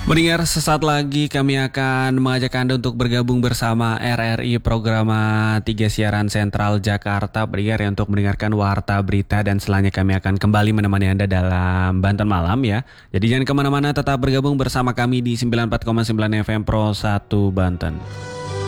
Pendengar, sesaat lagi kami akan mengajak Anda untuk bergabung bersama RRI Programa 3 Siaran Sentral Jakarta. Pendengar, ya, untuk mendengarkan warta berita dan selanjutnya kami akan kembali menemani Anda dalam Banten Malam ya. Jadi jangan kemana-mana, tetap bergabung bersama kami di 94,9 FM Pro 1 Banten.